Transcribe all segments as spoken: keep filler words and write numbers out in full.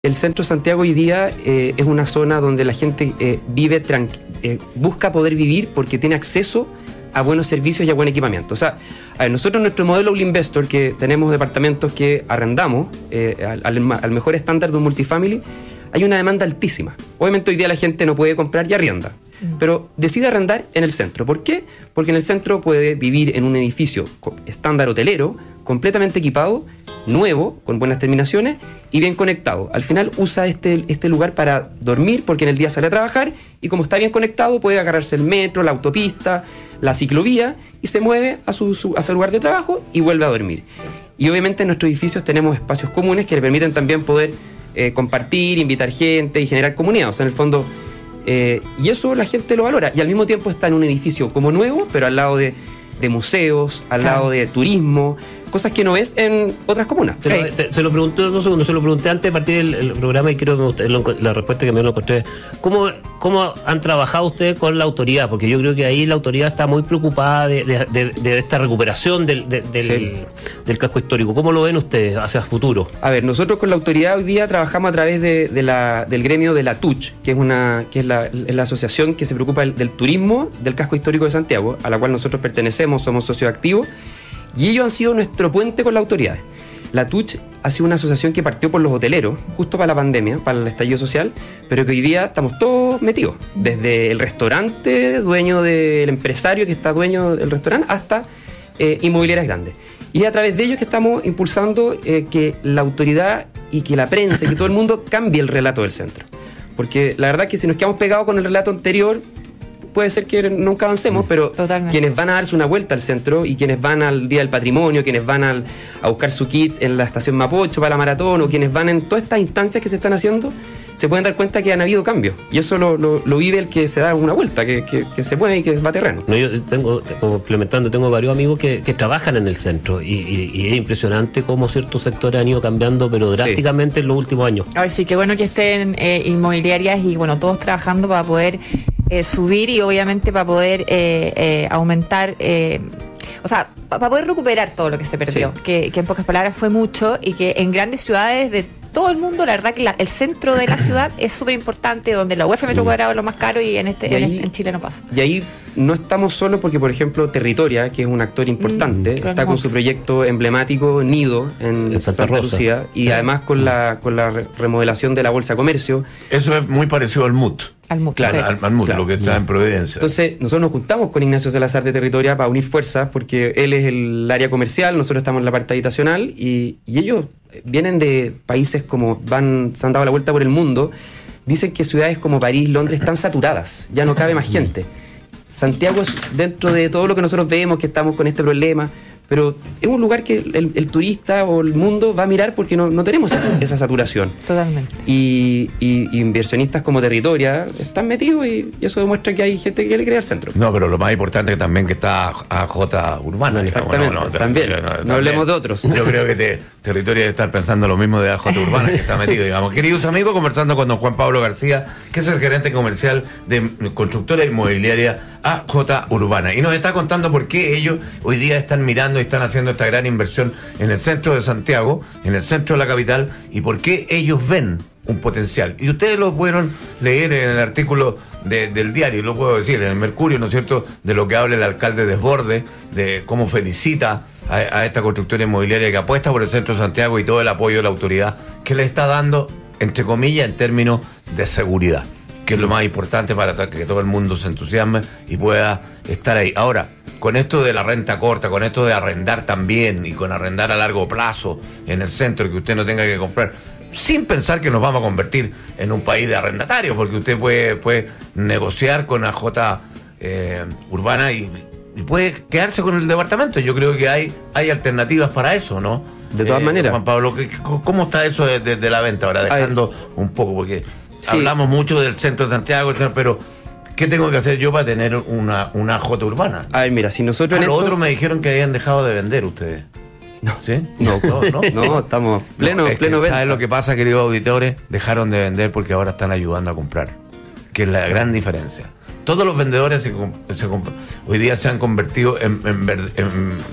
El centro de Santiago hoy día eh, es una zona donde la gente eh, vive tranqu- eh, busca poder vivir porque tiene acceso a buenos servicios y a buen equipamiento. O sea, a ver, nosotros nuestro modelo All Investor, que tenemos departamentos que arrendamos eh, al, al, al mejor estándar de un multifamily, hay una demanda altísima. Obviamente hoy día la gente no puede comprar y arrienda, mm. pero decide arrendar en el centro. ¿Por qué? Porque en el centro puede vivir en un edificio estándar hotelero, completamente equipado, nuevo, con buenas terminaciones y bien conectado. Al final usa este, este lugar para dormir porque en el día sale a trabajar y como está bien conectado puede agarrarse el metro, la autopista, la ciclovía y se mueve a su, su, a su lugar de trabajo y vuelve a dormir. Y obviamente en nuestros edificios tenemos espacios comunes que le permiten también poder eh, compartir, invitar gente y generar comunidad. O sea, en el fondo, eh, y eso la gente lo valora. Y al mismo tiempo está en un edificio como nuevo, pero al lado de, de museos, al claro. lado de turismo, cosas que no ves en otras comunas. Te lo, te, se lo pregunté dos segundos, se lo pregunté antes de partir del el programa y creo que me gusta, lo, la respuesta que me lo encontré. ¿Cómo, ¿Cómo han trabajado ustedes con la autoridad? Porque yo creo que ahí la autoridad está muy preocupada de, de, de, de esta recuperación del, de, del, sí. del casco histórico. ¿Cómo lo ven ustedes hacia futuro? A ver, nosotros con la autoridad hoy día trabajamos a través de, de la, del gremio de la T U C H, que es una que es la, es la asociación que se preocupa del, del turismo del casco histórico de Santiago, a la cual nosotros pertenecemos, somos socios activos. Y ellos han sido nuestro puente con las autoridades. La T U C H ha sido una asociación que partió por los hoteleros, justo para la pandemia, para el estallido social, pero que hoy día estamos todos metidos. Desde el restaurante, dueño del empresario que está dueño del restaurante, hasta eh, inmobiliarias grandes. Y es a través de ellos que estamos impulsando eh, que la autoridad y que la prensa y que todo el mundo cambie el relato del centro. Porque la verdad es que si nos quedamos pegados con el relato anterior, puede ser que nunca avancemos, pero totalmente. Quienes van a darse una vuelta al centro y quienes van al Día del Patrimonio, quienes van al, a buscar su kit en la estación Mapocho para la maratón o quienes van en todas estas instancias que se están haciendo, se pueden dar cuenta que han habido cambios. Y eso lo, lo, lo vive el que se da una vuelta, que, que, que se mueve y que va terreno. No, yo tengo, complementando, tengo varios amigos que, que trabajan en el centro y, y, y es impresionante cómo ciertos sectores han ido cambiando, pero drásticamente sí. en los últimos años. A ver, sí, qué bueno que estén eh, inmobiliarias y bueno, todos trabajando para poder Eh, subir y obviamente para poder eh, eh, aumentar, eh, o sea, para poder recuperar todo lo que se perdió, sí. que, que en pocas palabras fue mucho y que en grandes ciudades de todo el mundo, la verdad que la, el centro de la ciudad es súper importante, donde la U F metro cuadrado es lo más caro y en este, y ahí, en, este en Chile no pasa. Y ahí no estamos solos porque, por ejemplo, Territoria, que es un actor importante, mm, está con su proyecto emblemático Nido en, en Santa, Santa Lucía y sí. además con la, con la remodelación de la Bolsa Comercio. Eso es muy parecido al M U T. Al M U T, claro, sí. al, al M U T, claro. Lo que está en Providencia. Entonces, nosotros nos juntamos con Ignacio Salazar de Territoria para unir fuerzas, porque él es el área comercial, nosotros estamos en la parte habitacional, y, y ellos vienen de países como van, se han dado la vuelta por el mundo, dicen que ciudades como París, Londres están saturadas, ya no cabe más gente. Santiago es dentro de todo lo que nosotros vemos, que estamos con este problema, pero es un lugar que el, el turista o el mundo va a mirar porque no, no tenemos esa, esa saturación. Totalmente. Y, y, y inversionistas como Territoria están metidos y, y eso demuestra que hay gente que le cree al centro. No, pero lo más importante es también que está A J Urbana. Exactamente, digamos, no, no, también. No, no, no también. hablemos de otros. Yo creo que te, Territoria debe estar pensando lo mismo de A J Urbana que está metido, digamos. Queridos amigos, conversando con don Juan Pablo García, que es el gerente comercial de constructora inmobiliaria A J Urbana. Y nos está contando por qué ellos hoy día están mirando y están haciendo esta gran inversión en el centro de Santiago, en el centro de la capital, y por qué ellos ven un potencial. Y ustedes lo pudieron leer en el artículo de, del diario, lo puedo decir, en el Mercurio, ¿no es cierto?, de lo que habla el alcalde Desbordes, de cómo felicita a, a esta constructora inmobiliaria que apuesta por el centro de Santiago y todo el apoyo de la autoridad que le está dando, entre comillas, en términos de seguridad, que es lo más importante para que todo el mundo se entusiasme y pueda estar ahí. Ahora, con esto de la renta corta, con esto de arrendar también y con arrendar a largo plazo en el centro, que usted no tenga que comprar, sin pensar que nos vamos a convertir en un país de arrendatarios, porque usted puede, puede negociar con A J eh, Urbana y, y puede quedarse con el departamento. Yo creo que hay, hay alternativas para eso, ¿no? De todas eh, maneras. Juan Pablo, ¿cómo está eso de, de, de la venta ahora? Dejando un poco, porque sí. hablamos mucho del centro de Santiago, pero ¿qué tengo que hacer yo para tener una, una J Urbana? A ver, mira, si nosotros... A en los esto... otros me dijeron que habían dejado de vender ustedes. No, ¿sí? No, no, no, no estamos pleno, no, es pleno que, venta. ¿sabes lo que pasa, queridos auditores? Dejaron de vender porque ahora están ayudando a comprar, que es la gran diferencia. Todos los vendedores se, se, hoy día se han convertido en, en, en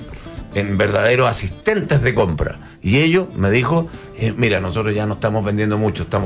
en verdaderos asistentes de compra. Y ellos me dijo, eh, mira, nosotros ya no estamos vendiendo mucho, estamos